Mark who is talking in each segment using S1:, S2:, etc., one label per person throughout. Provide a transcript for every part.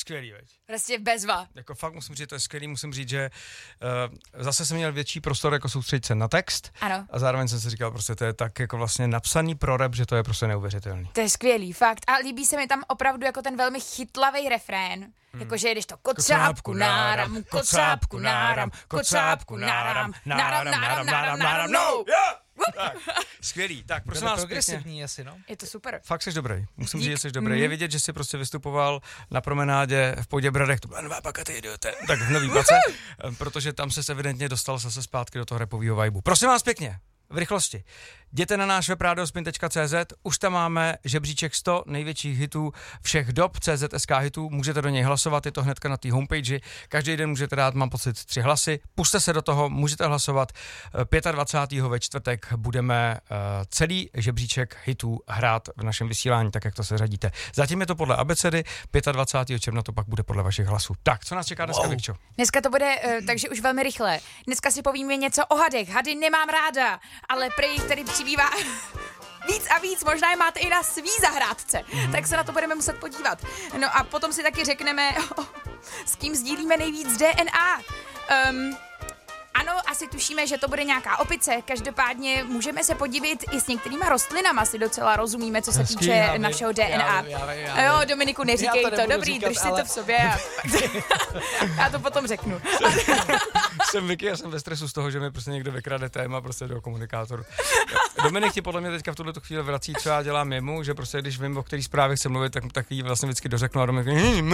S1: skvělý, veď.
S2: Prostě bezva.
S1: Jako fakt musím říct, to je skvělý, musím říct, že zase jsem měl větší prostor jako soustředit se na text.
S2: Ano.
S1: A zároveň jsem si říkal, prostě to je tak jako vlastně napsaný pro rap, že to je prostě neuvěřitelný.
S2: To je skvělý, fakt. A líbí se mi tam opravdu jako ten velmi chytlavý refrén. Jakože jedeš to kocápku náram, kocápku náram, kocápku náram, náram, no!
S1: Tak, skvělý. Tak, prosím vás pěkně.
S3: Asi, no.
S2: Je to super.
S1: Fakt jsi dobrý. Musím říct, že jsi dobrý. Je vidět, že jsi prostě vystupoval na promenádě v Poudě Bradech. To byla nová paka, ty idiote. Tak v Nový Pace, protože tam se evidentně dostal zase zpátky do toho rapového vibu. Prosím vás pěkně, v rychlosti. Jděte na náš web radiospin.cz, už tam máme žebříček 100 největších hitů všech dob, CZSK hitů, můžete do něj hlasovat, je to hnedka na té homepage, každý den můžete dát, mám pocit, 3 hlasy, puste se do toho, můžete hlasovat, 25. ve čtvrtek budeme celý žebříček hitů hrát v našem vysílání, tak jak to se řadíte. Zatím je to podle abecedy, 25. června to pak bude podle vašich hlasů. Tak, co nás čeká dneska, Vikčo?
S2: Dneska to bude, takže už velmi rychle. Dneska si povíme něco o hadech, hady nemám ráda, ale prej jich tady přibývá víc a víc, možná je máte i na svý zahrádce, tak se na to budeme muset podívat. No a potom si taky řekneme, s kým sdílíme nejvíc DNA. Ano, asi tušíme, že to bude nějaká opice, každopádně můžeme se podívit i s některýma rostlinama, si docela rozumíme, co se týče našeho DNA. Jo, Dominiku, neříkej to, dobrý, drž si to v sobě. Já to potom řeknu.
S1: Jsem Vicky, já jsem ve stresu z toho, že mi prostě někdo vykrade téma prostě do komunikátoru. Dominik ti podle mě teďka v tuhletu chvíli vrací, co já dělám jemu, že prostě když vím, o který zprávě chci mluvit, tak jí vlastně vždycky dořeknu a Dominik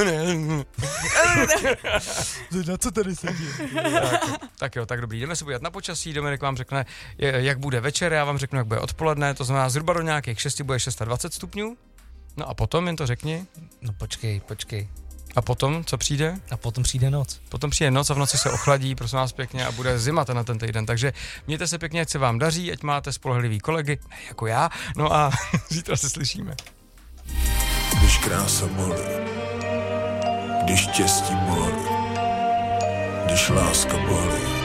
S1: na co tady sedí? Tak jo, tak dobrý, jdeme se podívat na počasí, Dominik vám řekne, jak bude večer, já vám řeknu, jak bude odpoledne, to znamená zhruba do nějakých 6 bude 26 stupňů, no a potom jen to řekni.
S3: No počkej.
S1: A potom, co přijde?
S3: A potom přijde noc.
S1: Potom přijde noc a v noci se ochladí, prosím vás pěkně, a bude zima na ten týden. Takže mějte se pěkně, ať se vám daří, ať máte spolehlivý kolegy, jako já. No a zítra se slyšíme.
S4: Když krása bolí, když štěstí bolí, když láska bolí,